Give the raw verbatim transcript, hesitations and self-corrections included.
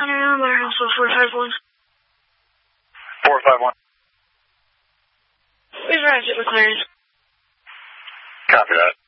I'm my house with four five one. four five one. Please rise at McLaren. Copy that.